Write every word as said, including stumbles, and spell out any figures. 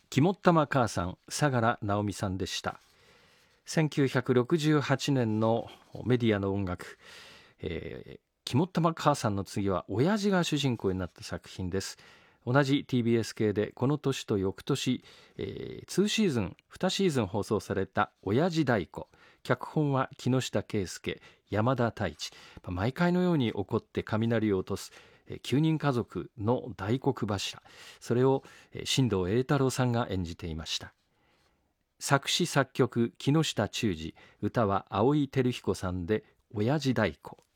肝っ玉母さん、相良直美さんでした。せんきゅうひゃくろくじゅうはちねんのメディアの音楽、えー、肝っ玉母さんの次は親父が主人公になった作品です。同じ ティービーエス 系でこの年と翌年、えー、にシーズンにシーズン放送された親父太鼓。脚本は木下圭介、山田太一。毎回のように起こって雷を落とすきゅうにん家族の大黒柱、それを新藤栄太郎さんが演じていました。作詞作曲木下忠二、歌は青井輝彦さんで親父太鼓。